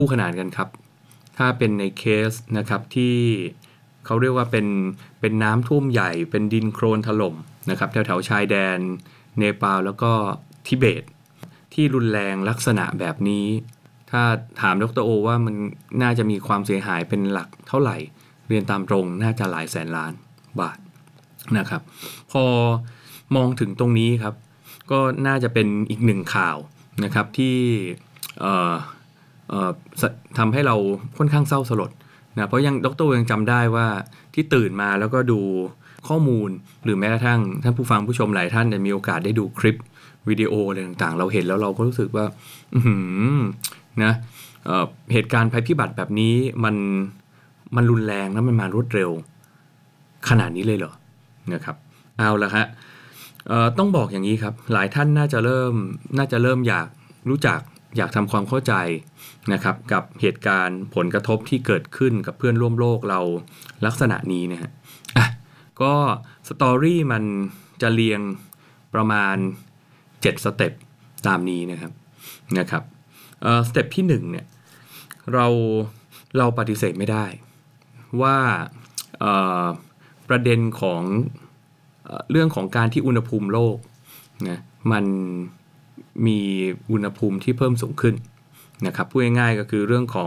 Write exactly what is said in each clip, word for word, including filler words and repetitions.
คู่ขนานกันครับถ้าเป็นในเคสนะครับที่เขาเรียกว่าเป็นเป็นน้ำท่วมใหญ่เป็นดินโคลนถล่มนะครับแถวๆชายแดนเนปาลแล้วก็ทิเบตที่รุนแรงลักษณะแบบนี้ถ้าถามดรโอว่ามันน่าจะมีความเสียหายเป็นหลักเท่าไหร่เรียนตามตรงน่าจะหลายแสนล้านบาทนะครับพอมองถึงตรงนี้ครับก็น่าจะเป็นอีกหนึ่งข่าวนะครับที่เอ่อเอ่อทำให้เราค่อนข้างเศร้าสลดนะเพราะยังดรยังจำได้ว่าที่ตื่นมาแล้วก็ดูข้อมูลหรือแม้กระทั่งท่านผู้ฟังผู้ชมหลายท่านได้มีโอกาสได้ดูคลิปวิดีโออะไรต่างๆเราเห็นแล้วเราก็รู้สึกว่าอือหือนะเอ่อเหตุการณ์ภัยพิบัติแบบนี้มันมันรุนแรงและมันมารวดเร็วขนาดนี้เลยเหรอนะครับเอาละฮะเอ่อต้องบอกอย่างนี้ครับหลายท่านน่าจะเริ่มน่าจะเริ่มอยากรู้จักอยากทำความเข้าใจนะครับกับเหตุการณ์ผลกระทบที่เกิดขึ้นกับเพื่อนร่วมโลกเราลักษณะนี้นะฮะอ่ะก็สตอรี่มันจะเรียงประมาณเจ็ดสเต็ปตามนี้นะครับนะครับเอ่อสเต็ปที่หนึ่งเนี่ยเราเราปฏิเสธไม่ได้ว่าเอ่อประเด็นของเอ่อเรื่องของการที่อุณหภูมิโลกนะมันมีอุณหภูมิที่เพิ่มสูงขึ้นนะครับพูดง่ายๆก็คือเรื่องของ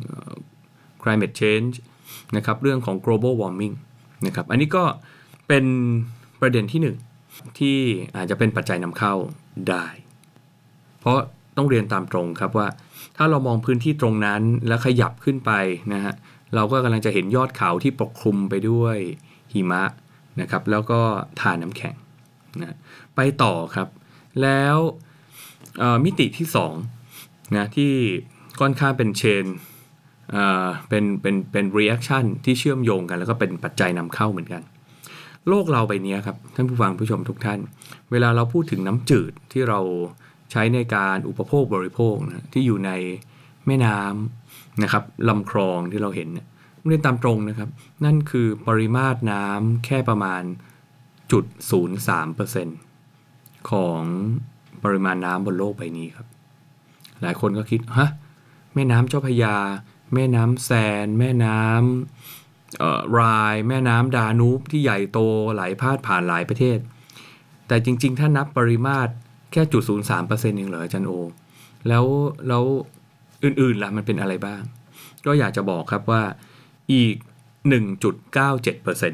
climate change นะครับเรื่องของ global warming นะครับอันนี้ก็เป็นประเด็นที่หนึ่งที่อาจจะเป็นปัจจัยนำเข้าได้เพราะต้องเรียนตามตรงครับว่าถ้าเรามองพื้นที่ตรงนั้นแล้วขยับขึ้นไปนะฮะเราก็กำลังจะเห็นยอดเขาที่ปกคลุมไปด้วยหิมะนะครับแล้วก็ทานน้ำแข็งนะไปต่อครับแล้วมิติที่สองนะที่ค่อนข้างเป็นเชนอ่าเป็นเป็นเป็น reaction ที่เชื่อมโยงกันแล้วก็เป็นปัจจัยนำเข้าเหมือนกันโลกเราใบนี้ครับท่านผู้ฟังผู้ชมทุกท่านเวลาเราพูดถึงน้ำจืดที่เราใช้ในการอุปโภคบริโภคนะที่อยู่ในแม่น้ำนะครับลำคลองที่เราเห็นเนี่ยเรียนตามตรงนะครับนั่นคือปริมาตรน้ำแค่ประมาณ ศูนย์จุดศูนย์สามเปอร์เซ็นต์ ของปริมาณน้ำบนโลกใบนี้ครับหลายคนก็คิดฮะแม่น้ำเจ้าพระยาแม่น้ำแซนแม่น้ำเอ่อไรน์แม่น้ำดานูบที่ใหญ่โตไหลพาดผ่านหลายประเทศแต่จริงๆถ้านับปริมาตรแค่ ศูนย์จุดศูนย์สามเปอร์เซ็นต์ เองเหรออาจารย์โอแล้วแล้วอื่นๆล่ะมันเป็นอะไรบ้างก็อยากจะบอกครับว่าอีก หนึ่งจุดเก้าเจ็ดเปอร์เซ็นต์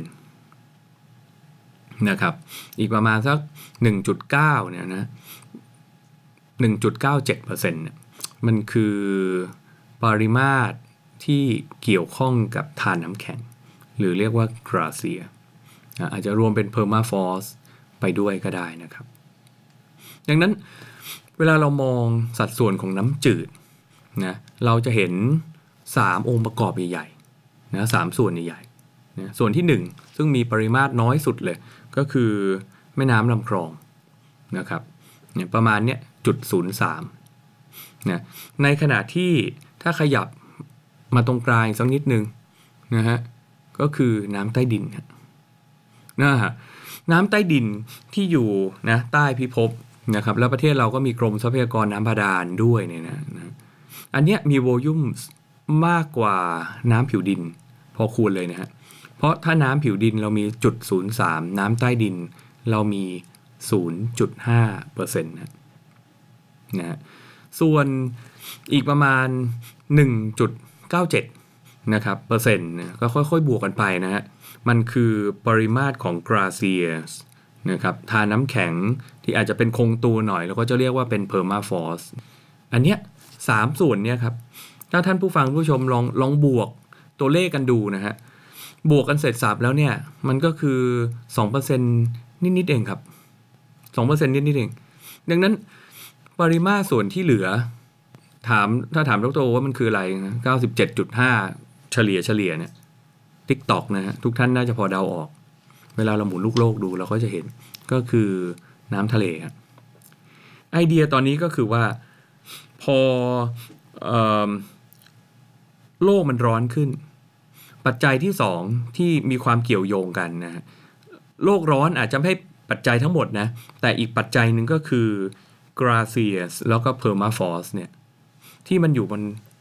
นะครับอีกประมาณสัก หนึ่งจุดเก้า เนี่ยนะ หนึ่งจุดเก้าเจ็ดเปอร์เซ็นต์ เนี่ยมันคือปริมาตรที่เกี่ยวข้องกับทานน้ำแข็งหรือเรียกว่า glacier อาจจะรวมเป็น permafrost ไปด้วยก็ได้นะครับดังนั้นเวลาเรามองสัดส่วนของน้ำจืดนะเราจะเห็นสามองค์ประกอบใหญ่ๆนะสามส่วนใหญ่ๆนะส่วนที่หนึ่งซึ่งมีปริมาตรน้อยสุดเลยก็คือแม่น้ำลำคลองนะครับเนี่ยประมาณเนี้ย ศูนย์จุดศูนย์สาม นะในขณะที่ถ้าขยับมาตรงกลางสักนิดนึงนะฮะก็คือน้ำใต้ดินนะฮะน้ำใต้ดินที่อยู่นะใต้พิภพนะครับแล้วประเทศเราก็มีกรมทรัพยากรน้ำบาดาลด้วยเนี่ยนะนะอันเนี้ยมีโวลุ่มมากกว่าน้ำผิวดินพอคูณเลยนะฮะเพราะถ้าน้ำผิวดินเรามี ศูนย์จุดศูนย์สาม น้ำใต้ดินเรามี ศูนย์จุดห้าเปอร์เซ็นต์ นะนะส่วนอีกประมาณ หนึ่งจุดเก้าเจ็ด นะครับเปอร์เซ็นต์นะก็ค่อยๆบวกกันไปนะฮะมันคือปริมาตรของ glaciers นะครับทานน้ำแข็งที่อาจจะเป็นคงตัวหน่อยแล้วก็จะเรียกว่าเป็น permafrost อันเนี้ยสามส่วนเนี้ยครับถ้าท่านผู้ฟังผู้ชมลองลองบวกตัวเลขกันดูนะฮะบวกกันเสร็จสับแล้วเนี่ยมันก็คือ สองเปอร์เซ็นต์ นิดๆเองครับ สองเปอร์เซ็นต์ นิดๆเองดังนั้นปริมาตรส่วนที่เหลือถามถ้าถามดร.ว่ามันคืออะไรนะ เก้าสิบเจ็ดจุดห้า เฉลี่ยเฉลี่ยเนี่ย TikTok นะฮะทุกท่านน่าจะพอเดาออกเวลาเราหมุนลูกโลกดูเราก็จะเห็นก็คือน้ำทะเลครับไอเดียตอนนี้ก็คือว่าพอเอ่อโลกมันร้อนขึ้นปัจจัยที่สองที่มีความเกี่ยวโยงกันนะโลกร้อนอาจจะไม่ให้ปัจจัยทั้งหมดนะแต่อีกปัจจัยหนึ่งก็คือ glaciers แล้วก็ permafrost เนี่ยที่มันอยู่บน